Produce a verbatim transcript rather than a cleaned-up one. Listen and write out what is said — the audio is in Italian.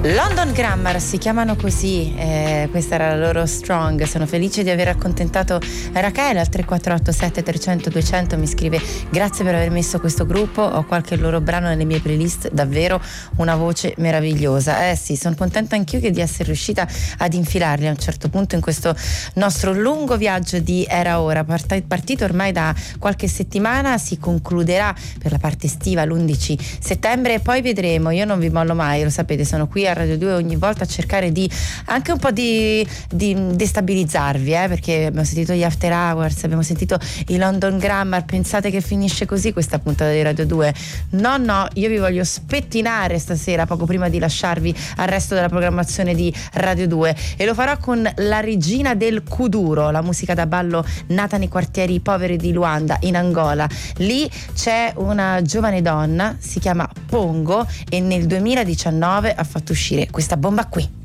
London Grammar si chiamano così, eh, questa era la loro Strong. Sono felice di aver accontentato Rachele al tre quattro otto sette trecento duecento. Mi scrive: grazie per aver messo questo gruppo, ho qualche loro brano nelle mie playlist, davvero una voce meravigliosa. Eh sì, sono contenta anch'io che di essere riuscita ad infilarli a un certo punto in questo nostro lungo viaggio di Era Ora, part- partito ormai da qualche settimana, si concluderà per la parte estiva l'undici settembre e poi vedremo. Io non vi mollo mai, lo sapete, sono qui a Radio due ogni volta a cercare di anche un po' di, di destabilizzarvi, eh, perché abbiamo sentito gli After Hours, abbiamo sentito i London Grammar. Pensate che finisce così questa puntata di Radio due? No, no, io vi voglio spettinare stasera poco prima di lasciarvi al resto della programmazione di Radio due, e lo farò con la regina del kuduro, la musica da ballo nata nei quartieri poveri di Luanda in Angola. Lì c'è una giovane donna, si chiama Pongo, e nel duemiladiciannove ha fatto uscire questa bomba qui.